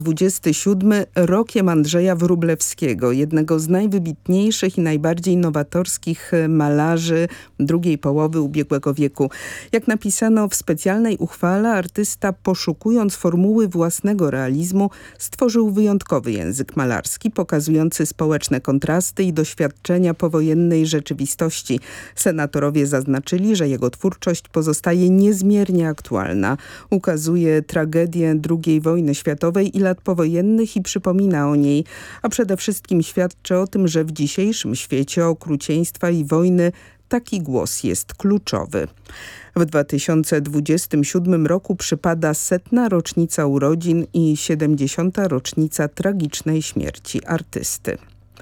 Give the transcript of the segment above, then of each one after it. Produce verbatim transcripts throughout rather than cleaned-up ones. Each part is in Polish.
dwudziesty siódmy rokiem Andrzeja Wróblewskiego, jednego z najwybitniejszych i najbardziej nowatorskich malarzy drugiej połowy ubiegłego wieku. Jak napisano w specjalnej uchwale, artysta, poszukując formuły własnego realizmu, stworzył wyjątkowy język malarski, pokazujący społeczne kontrasty i doświadczenia powojennej rzeczywistości. Senatorowie zaznaczyli, że jego twórczość pozostaje niezmiernie aktualna. Ukazuje tragedię drugiej wojny światowej i lat powojennych i przypomina o niej, a przede wszystkim świadczy o tym, że w dzisiejszym świecie okrucieństwa i wojny taki głos jest kluczowy. W dwa tysiące dwudziestym siódmym roku przypada setna rocznica urodzin i siedemdziesiąta rocznica tragicznej śmierci artysty.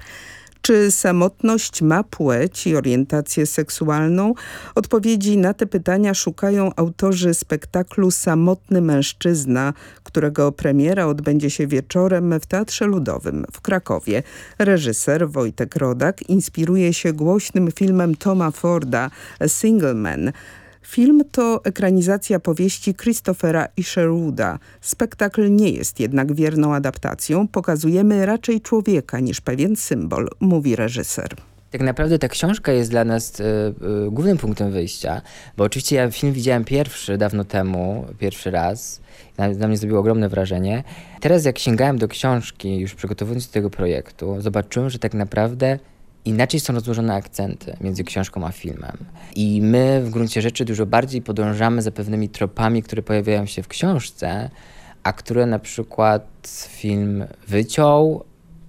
Czy samotność ma płeć i orientację seksualną? Odpowiedzi na te pytania szukają autorzy spektaklu Samotny mężczyzna, którego premiera odbędzie się wieczorem w Teatrze Ludowym w Krakowie. Reżyser Wojtek Rodak inspiruje się głośnym filmem Toma Forda A Single Man. Film to ekranizacja powieści Christophera Isherwooda. Spektakl nie jest jednak wierną adaptacją. Pokazujemy raczej człowieka niż pewien symbol, mówi reżyser. Tak naprawdę ta książka jest dla nas y, y, głównym punktem wyjścia, bo oczywiście ja film widziałem pierwszy, dawno temu, pierwszy raz. Na, na mnie zrobiło ogromne wrażenie. Teraz jak sięgałem do książki, już przygotowując się do tego projektu, zobaczyłem, że tak naprawdę inaczej są rozłożone akcenty między książką a filmem. I my w gruncie rzeczy dużo bardziej podążamy za pewnymi tropami, które pojawiają się w książce, a które na przykład film wyciął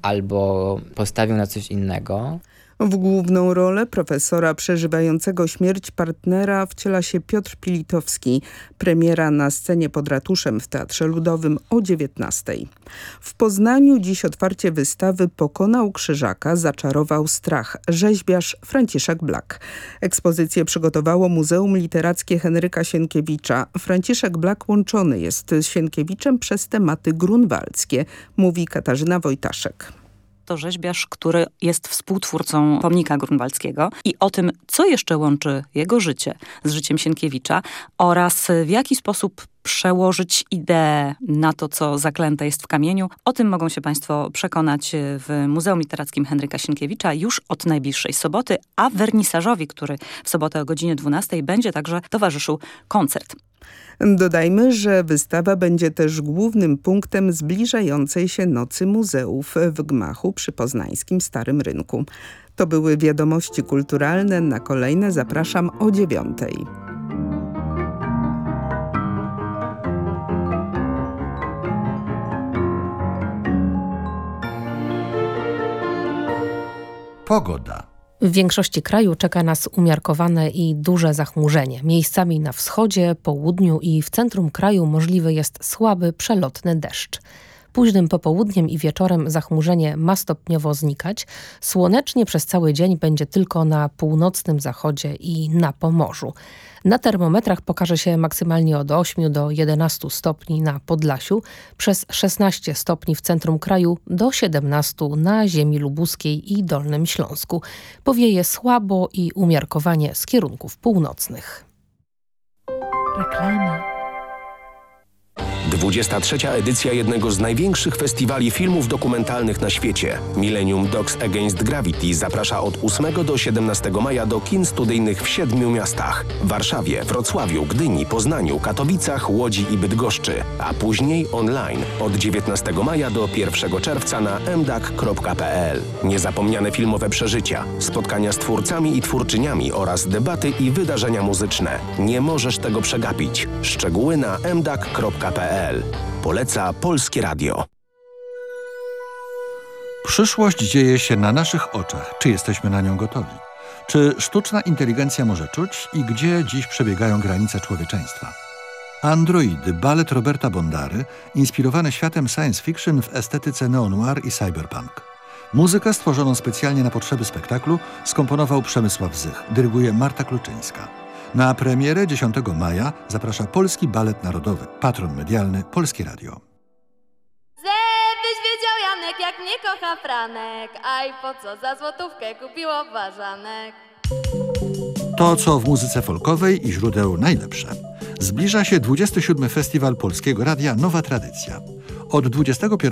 albo postawił na coś innego. W główną rolę profesora przeżywającego śmierć partnera wciela się Piotr Pilitowski. Premiera na scenie pod ratuszem w Teatrze Ludowym o dziewiętnastej. W Poznaniu dziś otwarcie wystawy Pokonał Krzyżaka, zaczarował strach. Rzeźbiarz Franciszek Blak. Ekspozycję przygotowało Muzeum Literackie Henryka Sienkiewicza. Franciszek Blak łączony jest z Sienkiewiczem przez tematy grunwaldzkie, mówi Katarzyna Wojtaszek. To rzeźbiarz, który jest współtwórcą pomnika grunwaldzkiego i o tym, co jeszcze łączy jego życie z życiem Sienkiewicza oraz w jaki sposób przełożyć ideę na to, co zaklęte jest w kamieniu. O tym mogą się Państwo przekonać w Muzeum Literackim Henryka Sienkiewicza już od najbliższej soboty, a wernisażowi, który w sobotę o godzinie dwunastej będzie także towarzyszył koncert. Dodajmy, że wystawa będzie też głównym punktem zbliżającej się Nocy Muzeów w gmachu przy poznańskim Starym Rynku. To były wiadomości kulturalne. Na kolejne zapraszam o dziewiątej. Pogoda. W większości kraju czeka nas umiarkowane i duże zachmurzenie. Miejscami na wschodzie, południu i w centrum kraju możliwy jest słaby, przelotny deszcz. Późnym popołudniem i wieczorem zachmurzenie ma stopniowo znikać. Słonecznie przez cały dzień będzie tylko na północnym zachodzie i na Pomorzu. Na termometrach pokaże się maksymalnie od ośmiu do jedenastu stopni na Podlasiu, przez szesnaście stopni w centrum kraju do siedemnastu na ziemi lubuskiej i Dolnym Śląsku. Powieje słabo i umiarkowanie z kierunków północnych. Reklama. dwudziesta trzecia edycja jednego z największych festiwali filmów dokumentalnych na świecie. Millennium Dogs Against Gravity zaprasza od ósmego do siedemnastego maja do kin studyjnych w siedmiu miastach. W Warszawie, Wrocławiu, Gdyni, Poznaniu, Katowicach, Łodzi i Bydgoszczy. A później online od dziewiętnastego maja do pierwszego czerwca na em dak kropka pe el. Niezapomniane filmowe przeżycia, spotkania z twórcami i twórczyniami oraz debaty i wydarzenia muzyczne. Nie możesz tego przegapić. Szczegóły na em dak kropka pe el. Poleca Polskie Radio. Przyszłość dzieje się na naszych oczach. Czy jesteśmy na nią gotowi? Czy sztuczna inteligencja może czuć i gdzie dziś przebiegają granice człowieczeństwa? Androidy, balet Roberta Bondary, inspirowany światem science fiction w estetyce neo-noir i cyberpunk. Muzykę stworzoną specjalnie na potrzeby spektaklu skomponował Przemysław Zych, dyryguje Marta Kluczyńska. Na premierę dziesiątego maja zaprasza Polski Balet Narodowy, patron medialny Polskie Radio. Żebyś wiedział, Janek, jak mnie kocha Franek, a i po co za złotówkę kupiło ważanek. To, co w muzyce folkowej i źródeł najlepsze. Zbliża się dwudziesty siódmy Festiwal Polskiego Radia Nowa Tradycja. Od dwudziestego pierwszego